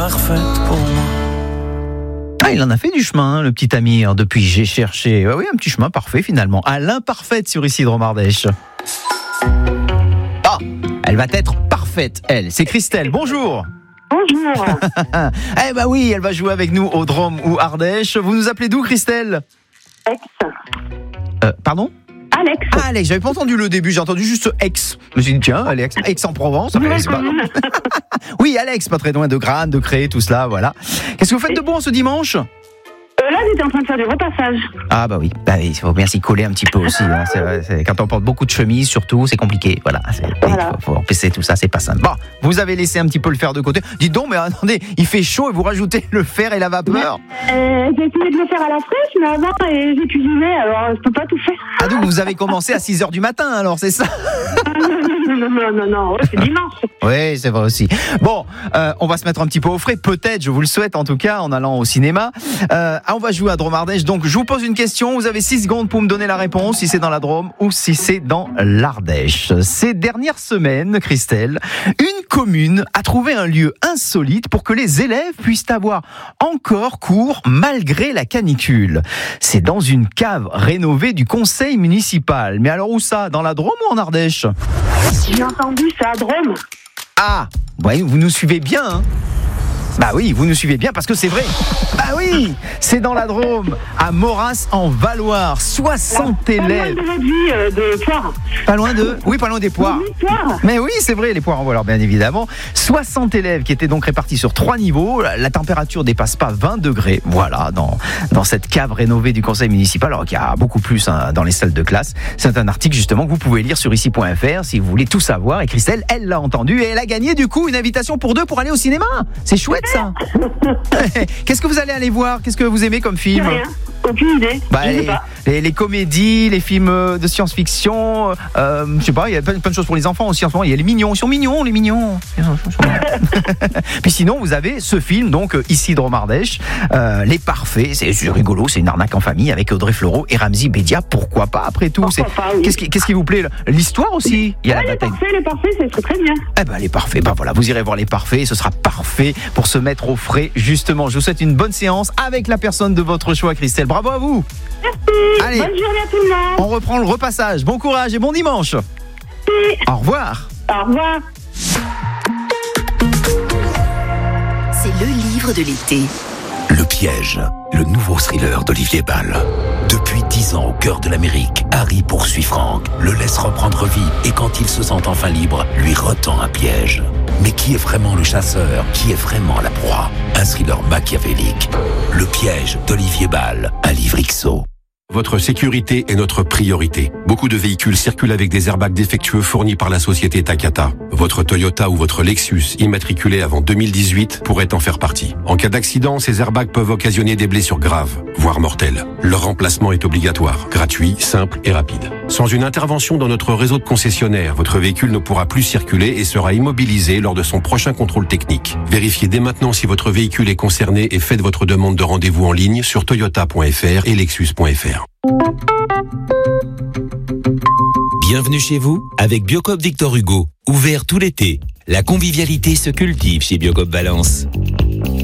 Parfaite pour moi. Ah, il en a fait du chemin, le petit Amir, depuis J'ai cherché. Ah oui, un petit chemin parfait finalement. À l'imparfaite sur Isidre Mardèche. Ah, elle va être parfaite, elle. C'est Christelle, bonjour. Bonjour. Eh ben oui, elle va jouer avec nous au Drôme ou Ardèche. Vous nous appelez d'où, Christelle ? Aix. Pardon ? Alex. Ah, Alex, j'avais pas entendu le début, j'ai entendu juste Aix. Je me suis dit, tiens, Alex, Aix-en-Provence. C'est pas... Oui, Alex, pas très loin de Grane, de Cré, tout cela, voilà. Qu'est-ce que vous faites de bon ce dimanche ? Là, j'étais en train de faire du repassage. Ah bah oui, il faut bien s'y coller un petit peu aussi. Hein. Quand on porte beaucoup de chemises, surtout, c'est compliqué. Voilà, il faut empêcher tout ça, c'est pas simple. Bon, vous avez laissé un petit peu le fer de côté. Dites donc, mais attendez, il fait chaud et vous rajoutez le fer et la vapeur. J'ai essayé de le faire à la fraîche, mais avant, j'ai cuisiné, alors je peux pas tout faire. Ah donc vous avez commencé à 6h du matin, alors c'est ça ? Non, c'est dimanche. Oui, c'est vrai aussi. Bon, on va se mettre un petit peu au frais, peut-être, je vous le souhaite en tout cas, en allant au cinéma. On va jouer à Drôme Ardèche, donc je vous pose une question, vous avez 6 secondes pour me donner la réponse, si c'est dans la Drôme ou si c'est dans l'Ardèche. Ces dernières semaines, Christelle, une commune a trouvé un lieu insolite pour que les élèves puissent avoir encore cours malgré la canicule. C'est dans une cave rénovée du conseil municipal. Mais alors où ça ? Dans la Drôme ou en Ardèche ? J'ai entendu ça à Drôme. Ah, ouais, vous nous suivez bien, hein ? Bah oui, vous nous suivez bien parce que c'est vrai. Bah oui, c'est dans la Drôme, à Moras-en-Valloire, 60 élèves. Pas loin de poires. Pas loin de... Oui, pas loin des poires. Oui, poires. Mais oui, c'est vrai, les poires en Valloire, bien évidemment. 60 élèves qui étaient donc répartis sur 3 niveaux. La température dépasse pas 20 degrés. Voilà, dans cette cave rénovée du conseil municipal, alors qu'il y a beaucoup plus dans les salles de classe. C'est un article justement que vous pouvez lire sur ici.fr si vous voulez tout savoir. Et Christelle, elle l'a entendu et elle a gagné du coup une invitation pour 2 pour aller au cinéma. C'est chouette ça. Qu'est-ce que vous allez aller voir ? Qu'est-ce que vous aimez comme film ? Rien. Aucune idée. Les comédies, les films de science-fiction, je sais pas, il y a plein de choses pour les enfants aussi en ce moment. Il y a les mignons, ils sont mignons, les mignons. Puis sinon, vous avez ce film, donc Isidre Mardèche, Les Parfaits. C'est rigolo, c'est une arnaque en famille avec Audrey Fleurot et Ramzy Bedia. Pourquoi pas après tout ? Oui. Qu'est-ce qui vous plaît ? L'histoire aussi. Il y a les Parfaits, c'est très bien. Eh ben, Les Parfaits, voilà, vous irez voir Les Parfaits, ce sera parfait pour se mettre au frais, justement. Je vous souhaite une bonne séance avec la personne de votre choix, Christelle. Bravo à vous. Merci. Allez, bonne journée à tout le monde. On reprend le repassage. Bon courage et bon dimanche. Merci. Au revoir. Au revoir. C'est le livre de l'été. Le piège, le nouveau thriller d'Olivier Bal. Depuis 10 ans au cœur de l'Amérique, Harry poursuit Frank, le laisse reprendre vie et quand il se sent enfin libre, lui retend un piège. Mais qui est vraiment le chasseur ? Qui est vraiment la proie ? Un thriller machiavélique. Le piège d'Olivier Bal, un livre XO. Votre sécurité est notre priorité. Beaucoup de véhicules circulent avec des airbags défectueux fournis par la société Takata. Votre Toyota ou votre Lexus, immatriculé avant 2018, pourrait en faire partie. En cas d'accident, ces airbags peuvent occasionner des blessures graves, voire mortelles. Leur remplacement est obligatoire, gratuit, simple et rapide. Sans une intervention dans notre réseau de concessionnaires, votre véhicule ne pourra plus circuler et sera immobilisé lors de son prochain contrôle technique. Vérifiez dès maintenant si votre véhicule est concerné et faites votre demande de rendez-vous en ligne sur toyota.fr et lexus.fr. Bienvenue chez vous avec Biocoop Victor Hugo. Ouvert tout l'été. La convivialité se cultive chez Biocoop Valence.